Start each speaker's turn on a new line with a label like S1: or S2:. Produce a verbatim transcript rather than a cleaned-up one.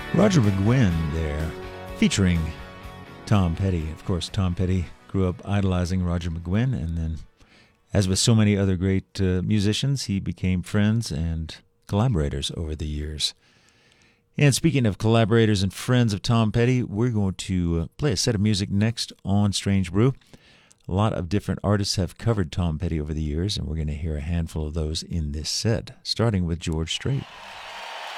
S1: Roger McGuinn there, featuring Tom Petty. Of course, Tom Petty grew up idolizing Roger McGuinn, and then, as with so many other great uh, musicians, he became friends and collaborators over the years. And speaking of collaborators and friends of Tom Petty, we're going to uh, play a set of music next on Strange Brew. A lot of different artists have covered Tom Petty over the years, and we're going to hear a handful of those in this set, starting with George Strait.